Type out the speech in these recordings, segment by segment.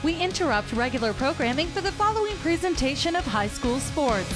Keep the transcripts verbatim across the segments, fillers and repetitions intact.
We interrupt regular programming for the following presentation of high school sports.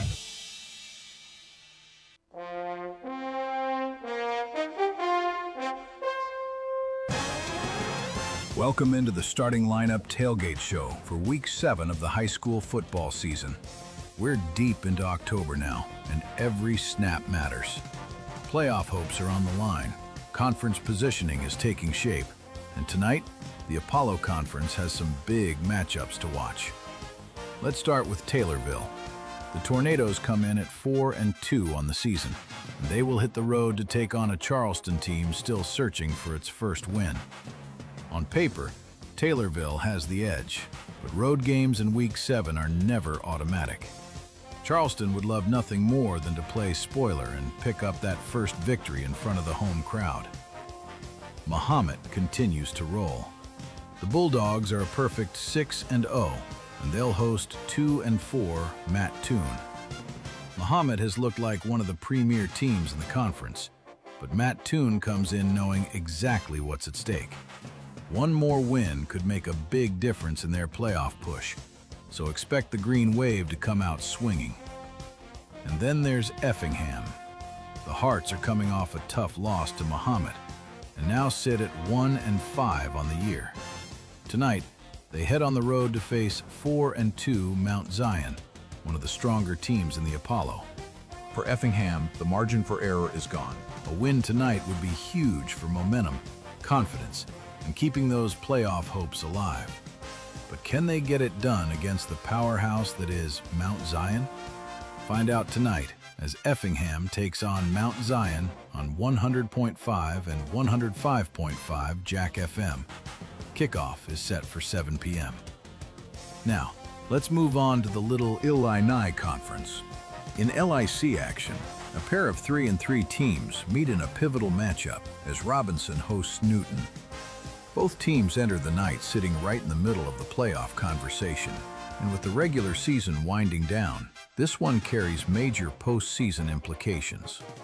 Welcome into the starting lineup tailgate show for week seven of the high school football season. We're deep into October now, and every snap matters. Playoff hopes are on the line. Conference positioning is taking shape. And tonight, the Apollo Conference has some big matchups to watch. Let's start with Taylorville. The Tornadoes come in at four and two on the season, and they will hit the road to take on a Charleston team still searching for its first win. On paper, Taylorville has the edge, but road games in week seven are never automatic. Charleston would love nothing more than to play spoiler and pick up that first victory in front of the home crowd. Mahomet continues to roll. The Bulldogs are a perfect six and oh, and they'll host two and four Mattoon. Mahomet has looked like one of the premier teams in the conference, but Mattoon comes in knowing exactly what's at stake. One more win could make a big difference in their playoff push, so expect the Green Wave to come out swinging. And then there's Effingham. The Hearts are coming off a tough loss to Mahomet, and now sit at one and five on the year. Tonight, they head on the road to face four and two Mount Zion, one of the stronger teams in the Apollo. For Effingham, the margin for error is gone. A win tonight would be huge for momentum, confidence, and keeping those playoff hopes alive. But can they get it done against the powerhouse that is Mount Zion? Find out tonight as Effingham takes on Mount Zion on one hundred point five and one oh five point five Jack F M. Kickoff is set for seven p m Now, let's move on to the Little Illini Conference. In L I C action, a pair of three and three teams meet in a pivotal matchup as Robinson hosts Newton. Both teams enter the night sitting right in the middle of the playoff conversation, and with the regular season winding down, this one carries major postseason implications.